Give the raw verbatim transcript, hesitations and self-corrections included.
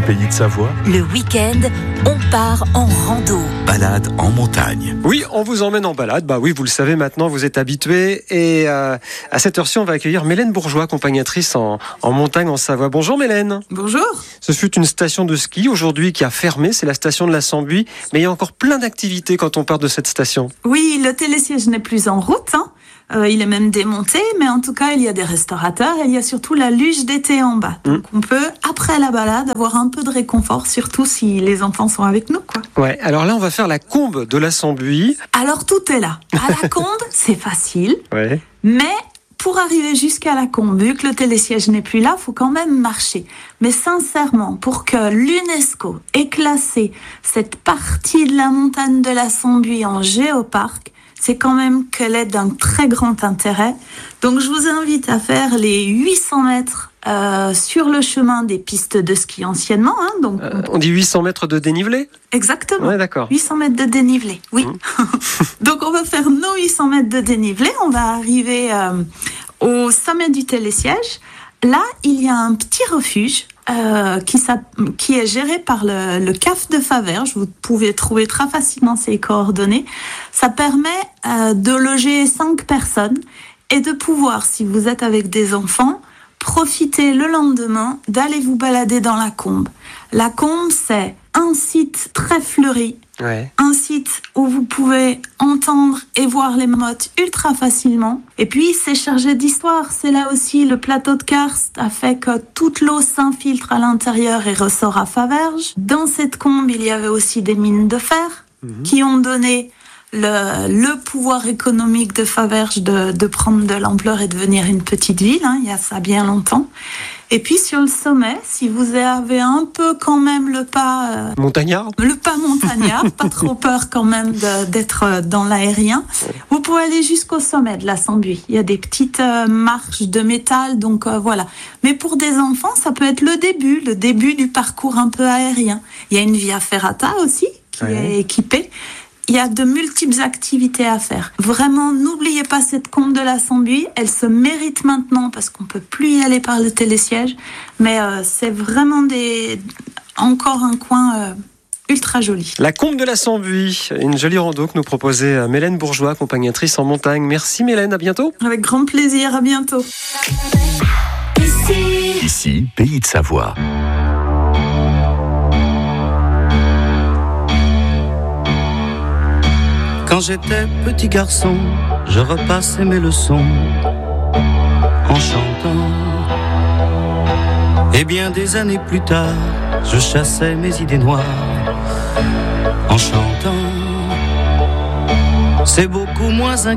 Pays de Savoie. Le week-end, on part en rando. Balade en montagne. Oui, on vous emmène en balade. Bah oui, vous le savez maintenant, vous êtes habitués. Et euh, à cette heure-ci, on va accueillir Mélène Bourgeois, accompagnatrice en, en montagne en Savoie. Bonjour Mélène. Bonjour. Ce fut une station de ski aujourd'hui qui a fermé, c'est la station de la Sambuie. Mais il y a encore plein d'activités quand on part de cette station. Oui, le télésiège n'est plus en route, hein. Euh, il est même démonté, mais en tout cas, il y a des restaurateurs et il y a surtout la luge d'été en bas. Donc, mmh. on peut, après la balade, avoir un peu de réconfort, surtout si les enfants sont avec nous, quoi. Ouais, alors là, on va faire la combe de la Sambuie. Alors, tout est là. À la combe, c'est facile. Ouais. Mais pour arriver jusqu'à la combe, vu que le télésiège n'est plus là, il faut quand même marcher. Mais sincèrement, pour que l'UNESCO ait classé cette partie de la montagne de la Sambuie en géoparc, c'est quand même qu'elle est d'un très grand intérêt. Donc, je vous invite à faire les huit cents mètres euh, sur le chemin des pistes de ski anciennement. Hein, donc, euh, on dit huit cents mètres de dénivelé ? Exactement. Ouais, d'accord. huit cents mètres de dénivelé, oui. Mmh. Donc, on va faire nos huit cents mètres de dénivelé. On va arriver euh, au sommet du télésiège. Là, il y a un petit refuge Euh, qui, qui est géré par le, le C A F de Faverges. Vous pouvez trouver très facilement ses coordonnées. Ça permet euh, de loger cinq personnes et de pouvoir, si vous êtes avec des enfants, profiter le lendemain d'aller vous balader dans la combe. La combe, c'est un site très fleuri. Ouais. Un site où vous pouvez entendre et voir les mottes ultra facilement. Et puis, c'est chargé d'histoire. C'est là aussi, le plateau de karst a fait que toute l'eau s'infiltre à l'intérieur et ressort à Faverges. Dans cette combe, il y avait aussi des mines de fer mmh. qui ont donné le, le pouvoir économique de Faverges de, de prendre de l'ampleur et devenir une petite ville. Hein, il y a ça bien longtemps. Et puis sur le sommet, si vous avez un peu quand même le pas... Euh, montagnard Le pas montagnard, pas trop peur quand même de, d'être dans l'aérien, vous pouvez aller jusqu'au sommet de la Sambuie. Il y a des petites euh, marches de métal, donc euh, voilà. Mais pour des enfants, ça peut être le début, le début du parcours un peu aérien. Il y a une via ferrata aussi, qui ouais. est équipée. Il y a de multiples activités à faire. Vraiment, n'oubliez pas cette combe de la Sambuie. Elle se mérite maintenant parce qu'on peut plus y aller par le télésiège. Mais euh, c'est vraiment des... encore un coin euh, ultra joli. La combe de la Sambuie, une jolie rando que nous proposait Mélène Bourgeois, accompagnatrice en montagne. Merci Mélène, à bientôt. Avec grand plaisir, à bientôt. Ici, Ici, Pays de Savoie. Quand j'étais petit garçon, je repassais mes leçons en chantant. Et bien des années plus tard, je chassais mes idées noires en chantant. C'est beaucoup moins